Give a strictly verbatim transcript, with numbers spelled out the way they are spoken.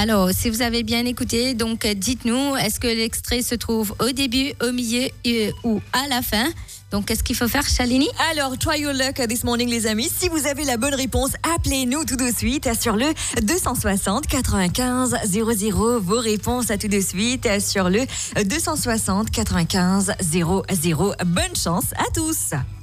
Alors, si vous avez bien écouté, donc dites-nous, est-ce que l'extrait se trouve au début, au milieu euh, ou à la fin? Donc, qu'est-ce qu'il faut faire, Shalini? Alors, try your luck this morning, les amis. Si vous avez la bonne réponse, appelez-nous tout de suite sur le deux cent soixante quatre-vingt-quinze zéro zéro. Vos réponses à tout de suite sur le deux cent soixante quatre-vingt-quinze zéro zéro. Bonne chance à tous.